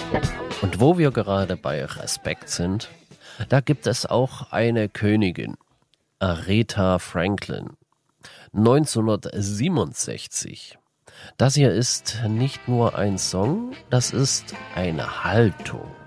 Und wo wir gerade bei Respekt sind, da gibt es auch eine Königin, Aretha Franklin, 1967. Das hier ist nicht nur ein Song, das ist eine Haltung.